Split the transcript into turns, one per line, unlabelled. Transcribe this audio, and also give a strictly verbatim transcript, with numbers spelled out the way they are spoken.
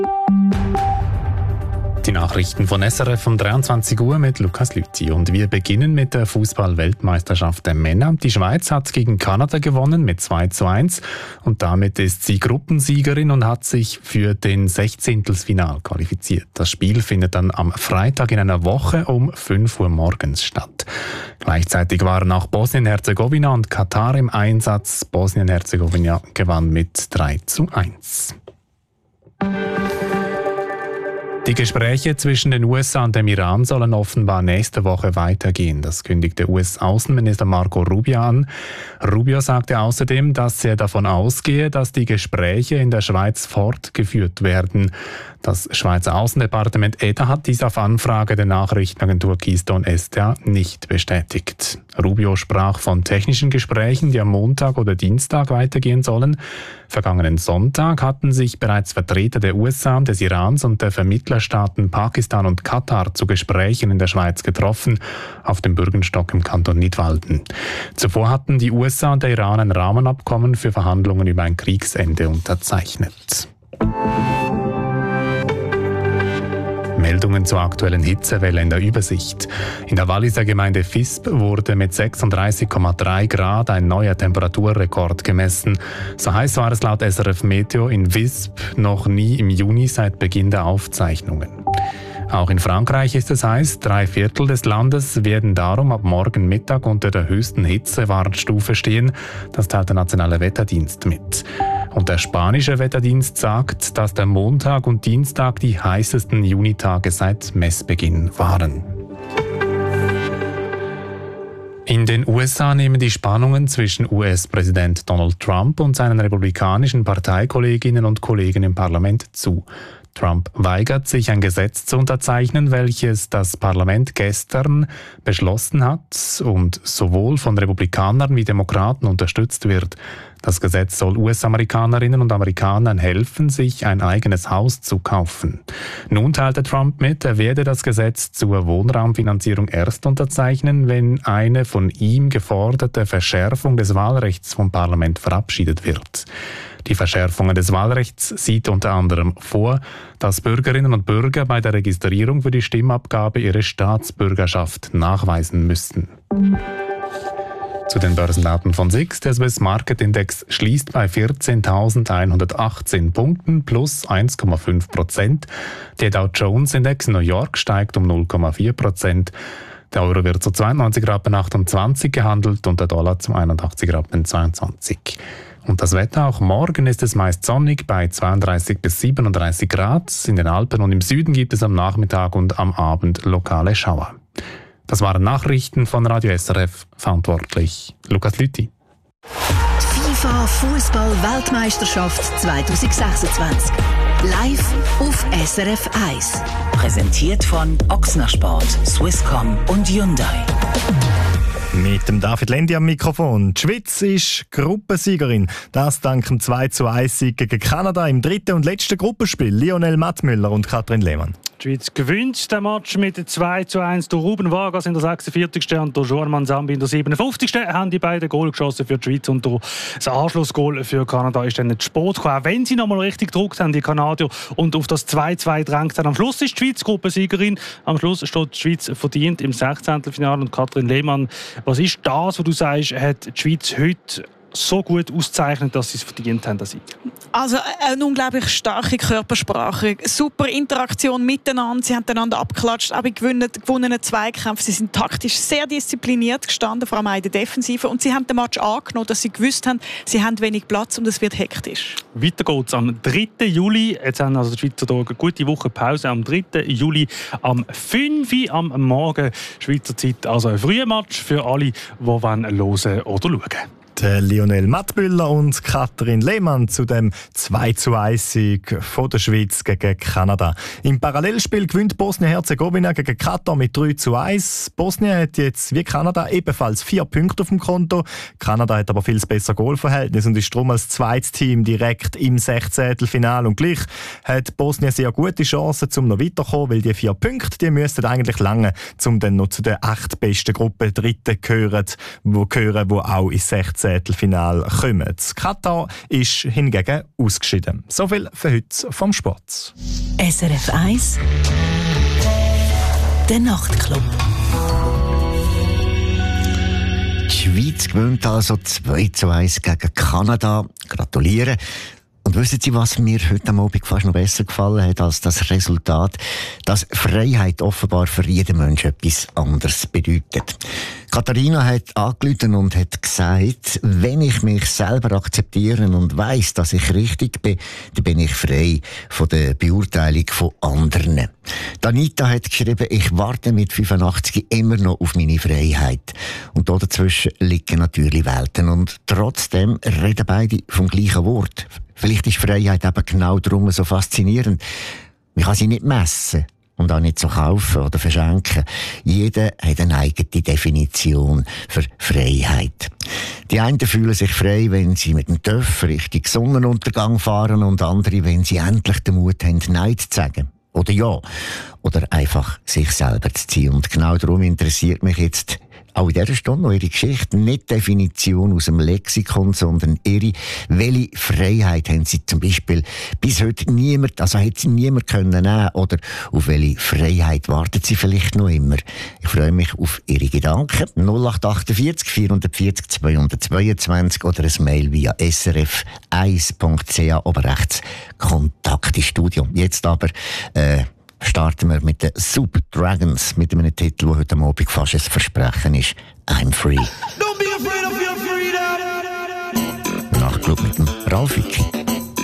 Die Nachrichten von S R F um dreiundzwanzig Uhr mit Lukas Lüthi. Und wir beginnen mit der Fußball-Weltmeisterschaft der Männer. Die Schweiz hat gegen Kanada gewonnen mit zwei zu eins und damit ist sie Gruppensiegerin und hat sich für den Sechzehntelfinal qualifiziert. Das Spiel findet dann am Freitag in einer Woche um fünf Uhr morgens statt. Gleichzeitig waren auch Bosnien-Herzegowina und Katar im Einsatz. Bosnien-Herzegowina gewann mit drei zu eins. Die Gespräche zwischen den U S A und dem Iran sollen offenbar nächste Woche weitergehen. Das kündigte U S-Außenminister Marco Rubio an. Rubio sagte außerdem, dass er davon ausgehe, dass die Gespräche in der Schweiz fortgeführt werden. Das Schweizer Außendepartement E D A hat dies auf Anfrage der Nachrichtenagentur Keystone S D A nicht bestätigt. Rubio sprach von technischen Gesprächen, die am Montag oder Dienstag weitergehen sollen. Vergangenen Sonntag hatten sich bereits Vertreter der U S A, des Irans und der Vermittlerstaaten Pakistan und Katar zu Gesprächen in der Schweiz getroffen, auf dem Bürgenstock im Kanton Nidwalden. Zuvor hatten die U S A und der Iran ein Rahmenabkommen für Verhandlungen über ein Kriegsende unterzeichnet. Meldungen zur aktuellen Hitzewelle in der Übersicht. In der Walliser Gemeinde Visp wurde mit sechsunddreißig Komma drei Grad ein neuer Temperaturrekord gemessen. So heiß war es laut S R F Meteo in Visp noch nie im Juni seit Beginn der Aufzeichnungen. Auch in Frankreich ist es heiß. Drei Viertel des Landes werden darum ab morgen Mittag unter der höchsten Hitzewarnstufe stehen. Das teilt der Nationale Wetterdienst mit. Und der spanische Wetterdienst sagt, dass der Montag und Dienstag die heißesten Junitage seit Messbeginn waren. In den U S A nehmen die Spannungen zwischen U S-Präsident Donald Trump und seinen republikanischen Parteikolleginnen und Kollegen im Parlament zu. Trump weigert sich, ein Gesetz zu unterzeichnen, welches das Parlament gestern beschlossen hat und sowohl von Republikanern wie Demokraten unterstützt wird. Das Gesetz soll U S-Amerikanerinnen und Amerikanern helfen, sich ein eigenes Haus zu kaufen. Nun teilte Trump mit, er werde das Gesetz zur Wohnraumfinanzierung erst unterzeichnen, wenn eine von ihm geforderte Verschärfung des Wahlrechts vom Parlament verabschiedet wird. Die Verschärfung des Wahlrechts sieht unter anderem vor, dass Bürgerinnen und Bürger bei der Registrierung für die Stimmabgabe ihre Staatsbürgerschaft nachweisen müssen. Zu den Börsendaten von S I X. Der Swiss Market Index schließt bei vierzehntausendeinhundertachtzehn Punkten plus eins Komma fünf Prozent. Der Dow Jones Index New York steigt um null Komma vier Prozent. Der Euro wird zu zweiundneunzig Rappen achtundzwanzig gehandelt und der Dollar zu einundachtzig Rappen zweiundzwanzig. Und das Wetter, auch morgen ist es meist sonnig bei zweiunddreißig bis siebenunddreißig Grad. In den Alpen und im Süden gibt es am Nachmittag und am Abend lokale Schauer. Das waren Nachrichten von Radio S R F, verantwortlich Lukas Lüthi.
FIFA Fußball-Weltmeisterschaft zwanzig sechsundzwanzig. Live auf S R F eins. Präsentiert von Ochsner Sport, Swisscom und Hyundai.
Mit dem David Lendi am Mikrofon. Die Schweiz ist Gruppensiegerin. Das dank dem zwei zu eins Sieg gegen Kanada im dritten und letzten Gruppenspiel. Lionel Mattmüller und Katrin Lehmann.
Die Schweiz gewinnt den Match mit zwei zu eins. Der Ruben Vargas in der sechsundvierzigsten und der Joan Sambi in der siebenundfünfzigsten haben die beiden Goal geschossen für die Schweiz. Und das Anschlussgoal für Kanada ist dann nicht Sport gekommen. Auch wenn sie noch mal richtig gedruckt haben, die Kanadier, und auf das zwei zu zwei drängt haben. Am Schluss ist die Schweiz Gruppensiegerin. Am Schluss steht die Schweiz verdient im Sechzehntelfinale. Und Katrin Lehmann, was ist das, was du sagst, hat die Schweiz heute so gut auszeichnet, dass sie es verdient haben, dass sie.
Also eine unglaublich starke Körpersprache, super Interaktion miteinander, sie haben einander abgeklatscht, aber gewonnenen Zweikämpfe, sie sind taktisch sehr diszipliniert gestanden, vor allem auch in der Defensive, und sie haben den Match angenommen, dass sie gewusst haben, sie haben wenig Platz und es wird hektisch. Weiter geht's am dritten Juli, jetzt haben also die Schweizer Tage eine gute Woche Pause, am dritten Juli am fünf Uhr am Morgen Schweizer Zeit, also ein früher Match für alle, die hören oder schauen.
Lionel Mattmüller und Katrin Lehmann zu dem zwei zu eins Sieg von der Schweiz gegen Kanada. Im Parallelspiel gewinnt Bosnien-Herzegowina gegen Katar mit drei zu eins. Bosnien hat jetzt wie Kanada ebenfalls vier Punkte auf dem Konto. Kanada hat aber viel besser Goalverhältnis und ist darum als zweites Team direkt im Sechzehntelfinale. Und gleich hat Bosnien sehr gute Chancen, um noch weiterzukommen, weil die vier Punkte, die müssten eigentlich lange, um dann noch zu den acht besten Gruppen Dritten gehören, wo gehören, wo auch ins Sechzehntelfinale Viertelfinale kommen. Katar ist hingegen ausgeschieden. So viel für heute vom Sport.
S R F eins Der Nachtclub.
Die Schweiz gewinnt also zwei zu eins gegen Kanada. Gratulieren. Und wissen Sie, was mir heute am Abend fast noch besser gefallen hat als das Resultat? Dass Freiheit offenbar für jeden Menschen etwas anderes bedeutet. Katharina hat angerufen und hat gesagt, wenn ich mich selber akzeptiere und weiss, dass ich richtig bin, dann bin ich frei von der Beurteilung von anderen. Anita hat geschrieben, ich warte mit fünfundachtzig immer noch auf meine Freiheit. Und da dazwischen liegen natürlich Welten. Und trotzdem reden beide vom gleichen Wort. Vielleicht ist Freiheit eben genau darum so faszinierend. Man kann sie nicht messen und auch nicht so kaufen oder verschenken. Jeder hat eine eigene Definition für Freiheit. Die einen fühlen sich frei, wenn sie mit dem Töff Richtung Sonnenuntergang fahren und andere, wenn sie endlich den Mut haben, Nein zu sagen. Oder ja. Oder einfach sich selber zu ziehen. Und genau darum interessiert mich jetzt auch in dieser Stunde noch Ihre Geschichte. Nicht die Definition aus dem Lexikon, sondern Ihre. Welche Freiheit haben Sie zum Beispiel bis heute niemand, also hat Sie niemand können nehmen? Oder auf welche Freiheit warten Sie vielleicht noch immer? Ich freue mich auf Ihre Gedanken. null acht achtundvierzig vierhundertvierzig zweihundertzweiundzwanzig oder ein Mail via s r f eins punkt c h oben rechts Kontakt ins Studio. Jetzt aber, äh, starten wir mit den Super Dragons, mit einem Titel, der heute Abend fast ein Versprechen ist. I'm free.
Don't be afraid of your freedom.
Nachtclub mit dem Ralf Wicki.